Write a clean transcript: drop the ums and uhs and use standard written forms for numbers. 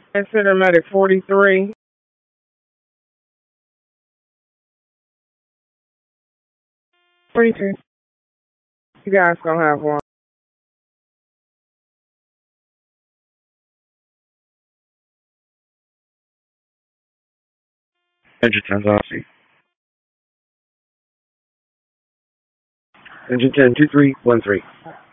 And Cinematic 43. 42. You guys gonna have one. Engine 10's Aussie. Engine 10, 2313.